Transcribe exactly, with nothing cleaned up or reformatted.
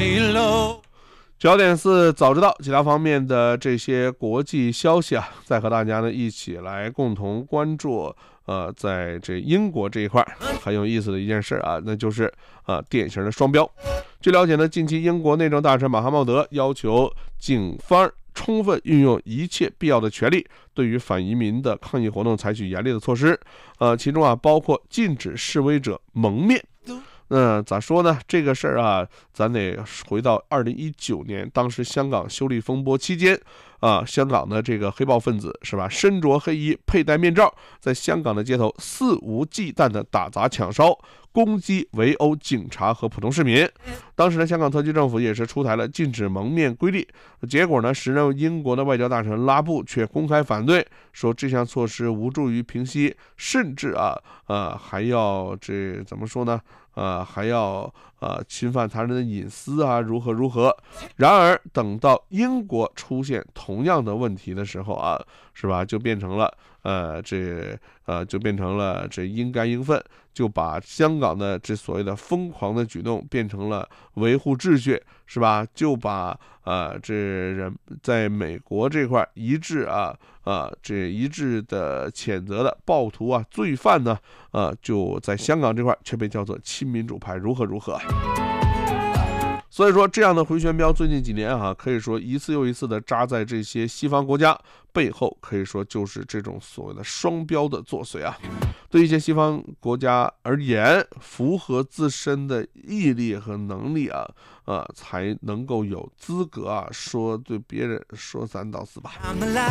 焦点四早知道，其他方面的这些国际消息啊，再和大家呢一起来共同关注。呃，在这英国这一块很有意思的一件事啊，那就是啊、呃、典型的双标。据了解呢，近期英国内政大臣马哈茂德要求警方充分运用一切必要的权利，对于反移民的抗议活动采取严厉的措施。呃，其中啊包括禁止示威者蒙面。那咋说呢？这个事儿啊，咱得回到二零一九年，当时香港修例风波期间，啊，香港的这个黑暴分子是吧，身着黑衣，佩戴面罩，在香港的街头肆无忌惮的打砸抢烧，攻击围殴警察和普通市民。当时的香港特区政府也是出台了禁止蒙面规例，结果呢，时任英国的外交大臣拉布却公开反对，说这项措施无助于平息，甚至啊呃还要这怎么说呢？呃，还要呃侵犯他人的隐私啊，如何如何。然而，等到英国出现同样的问题的时候啊，是吧，就变成了呃这呃就变成了这应该应分，就把香港的这所谓的疯狂的举动变成了维护秩序，是吧？就把呃这人在美国这块一致啊啊这一致的谴责的暴徒啊罪犯呢，呃就在香港这块却被叫做亲民主派如何如何。所以说，这样的回旋镖最近几年啊，可以说一次又一次的扎在这些西方国家背后，可以说就是这种所谓的双标的作祟啊。对一些西方国家而言，符合自身的毅力和能力啊，啊，才能够有资格啊说对别人说三道四吧。